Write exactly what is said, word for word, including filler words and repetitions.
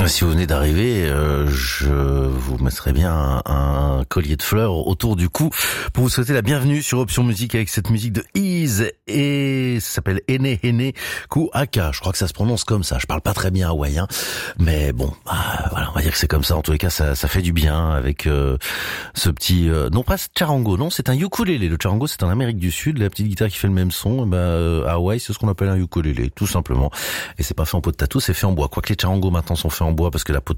Si vous venez d'arriver, euh, je vous mettrai bien un, un collier de fleurs autour du cou pour vous souhaiter la bienvenue sur Option Musique avec cette musique de Ease et ça s'appelle Ene Ene Kuaka. Je crois que ça se prononce comme ça. Je parle pas très bien hawaïen, mais bon, bah, voilà, on va dire que c'est comme ça. En tous les cas, ça, ça fait du bien avec euh, ce petit, euh, non pas ce charango, non, c'est un ukulélé. Le charango, c'est en Amérique du Sud, la petite guitare qui fait le même son. Et ben, euh, à Hawaï, c'est ce qu'on appelle un ukulélé, tout simplement. Et c'est pas fait en peau de tatou, c'est fait en bois. Quoique les charangos maintenant sont faits en bois parce que la peau de